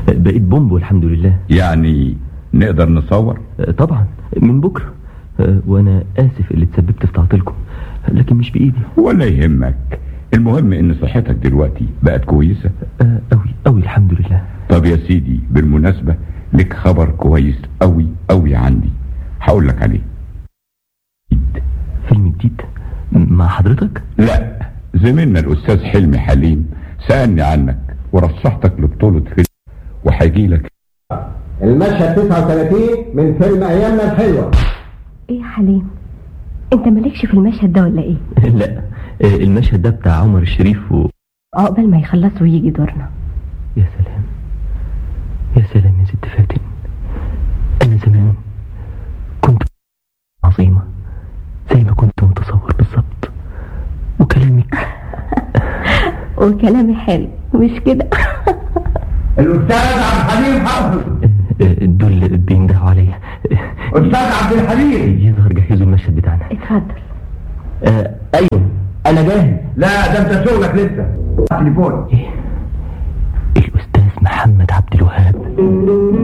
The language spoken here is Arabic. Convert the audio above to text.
بقيت بومبو الحمد لله. يعني نقدر نصور؟ طبعا من بكرة. وانا اسف اللي تسببت في تعطيلكم، لكن مش بايدي. ولا يهمك، المهم ان صحتك دلوقتي بقت كويسة. قوي قوي الحمد لله. طب يا سيدي، بالمناسبة لك خبر كويس قوي قوي عندي، هقول لك عليه. فيلم جديد مع حضرتك؟ لا، زميلنا الاستاذ حلمي حليم سألني عنك ورشحتك لبطولة فيلم وهيجي لك. المشهد 39 من فيلم ايامنا الحلوة. ايه يا حليم، انت مالكش في المشهد ده ولا ايه؟ لا، المشهد ده بتاع عمر الشريف عقبال ما يخلصوا ويجي دورنا. يا سلام يا سلام يا ست فاتن، انا زمان كنت عظيمة زي ما كنت متصور بالظبط، وكلامي حلو مش كده؟ الاستاذ عبد الحليم حافظ. دول بيندهوا عليا. استاذ عبد الحليم يظهر جهزوا المشهد بتاعنا. اتفضل. ايوه انا جاهز. لا، ده انت شغلك لسه. تليفون. ايه؟ الاستاذ محمد عبد الوهاب.